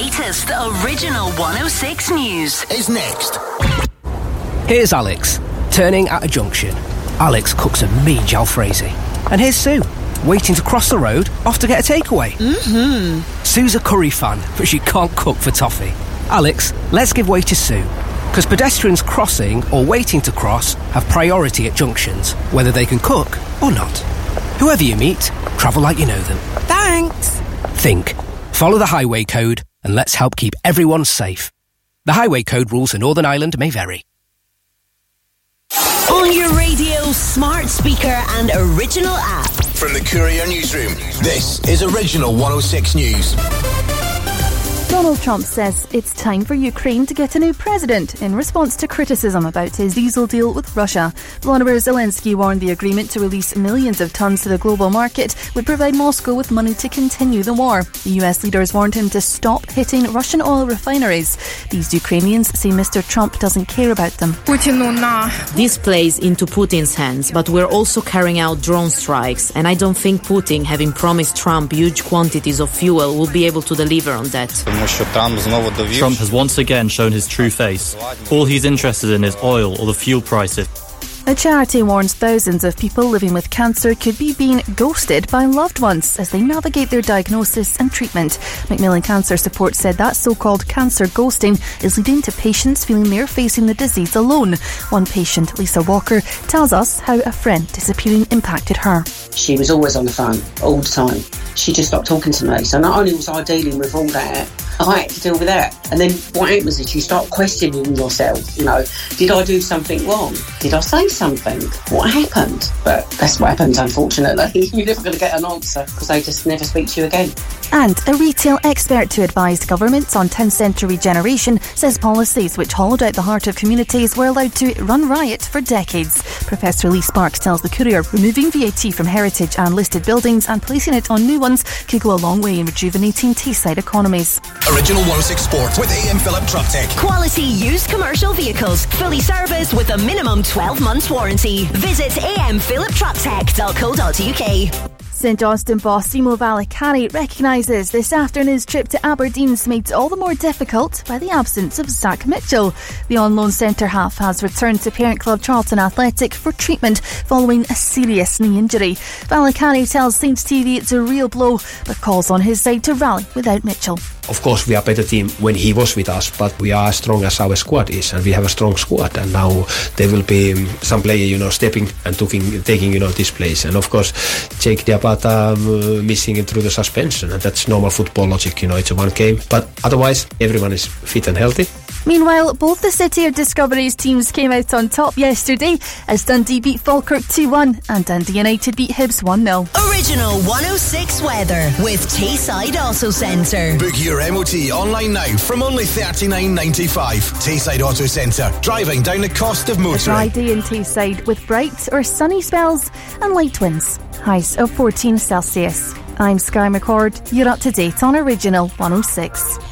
latest Original 106 news is next. Here's Alex, turning at a junction. Alex cooks a mean jalfrezi. And here's Sue, waiting to cross the road, off to get a takeaway. Sue's a curry fan, but she can't cook for toffee. Alex, let's give way to Sue. Because pedestrians crossing or waiting to cross have priority at junctions, whether they can cook or not. Whoever you meet, travel like you know them. Thanks. Think. Follow the highway code and let's help keep everyone safe. The highway code rules for Northern Ireland may vary. on your radio, smart speaker and original app. From the Courier Newsroom, this is Original 106 News. Donald Trump says it's time for Ukraine to get a new president in response to criticism about his diesel deal with Russia. Volodymyr Zelensky warned the agreement to release millions of tons to the global market would provide Moscow with money to continue the war. The US leaders warned him to stop hitting Russian oil refineries. These Ukrainians say Mr. Trump doesn't care about them. This plays into Putin's hands, but we're also carrying out drone strikes, and I don't think Putin, having promised Trump huge quantities of fuel, will be able to deliver on that. Trump has once again shown his true face. All he's interested in is oil or the fuel prices. A charity warns thousands of people living with cancer could be being ghosted by loved ones as they navigate their diagnosis and treatment. Macmillan Cancer Support said that so-called cancer ghosting is leading to patients feeling they're facing the disease alone. One patient, Lisa Walker, tells us how a friend disappearing impacted her. She was always on the phone, all the time. She just stopped talking to me. So not only was I dealing with all that, I had to deal with that. And then what happens is you start questioning yourself. You know, did I do something wrong? Did I say something? What happened? But that's what happens, unfortunately. You're never going to get an answer because they just never speak to you again. And a retail expert who advised governments on town centre regeneration says policies which hollowed out the heart of communities were allowed to run riot for decades. Professor Lee Sparks tells the Courier removing VAT from heritage and listed buildings and placing it on new ones could go a long way in rejuvenating Tayside economies. Original 106 Sport with AM Phillip Truck Tech. Quality used commercial vehicles, fully serviced with a minimum 12 months warranty. Visit amphilliptrucktech.co.uk. St Johnstone boss Simo Valicari recognises this afternoon's trip to Aberdeen's made all the more difficult by the absence of Zach Mitchell. The on-loan centre-half has returned to parent club Charlton Athletic for treatment following a serious knee injury. Valicari tells Saints TV it's a real blow, but calls on his side to rally without Mitchell. Of course, we are a better team when he was with us, but we are as strong as our squad is, and we have a strong squad. And now there will be some player, stepping and taking, this place. And of course, Jake Diabata missing through the suspension, and that's normal football logic. It's a one game, but otherwise, everyone is fit and healthy. Meanwhile, both the City of Discovery's teams came out on top yesterday as Dundee beat Falkirk 2-1 and Dundee United beat Hibs 1-0. Original 106 weather with Tayside Auto Centre. Book your MOT online now from only $39.95. Tayside Auto Centre, driving down the cost of motoring. A dry day in Tayside with bright or sunny spells and light winds. Highs of 14 Celsius. I'm Sky McCord. You're up to date on Original 106.